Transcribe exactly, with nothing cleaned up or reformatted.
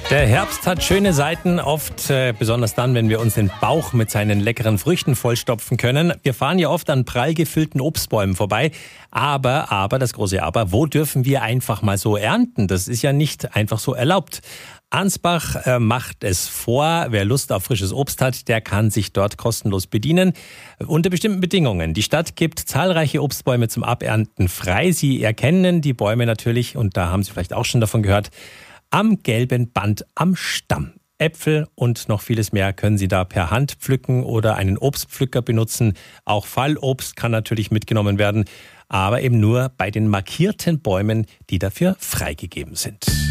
Der Herbst hat schöne Seiten, oft äh, besonders dann, wenn wir uns den Bauch mit seinen leckeren Früchten vollstopfen können. Wir fahren ja oft an prall gefüllten Obstbäumen vorbei. Aber, aber, das große Aber, wo dürfen wir einfach mal so ernten? Das ist ja nicht einfach so erlaubt. Ansbach äh, macht es vor. Wer Lust auf frisches Obst hat, der kann sich dort kostenlos bedienen. Unter bestimmten Bedingungen. Die Stadt gibt zahlreiche Obstbäume zum Abernten frei. Sie erkennen die Bäume natürlich, und da haben Sie vielleicht auch schon davon gehört, am gelben Band am Stamm. Äpfel und noch vieles mehr können Sie da per Hand pflücken oder einen Obstpflücker benutzen. Auch Fallobst kann natürlich mitgenommen werden, aber eben nur bei den markierten Bäumen, die dafür freigegeben sind.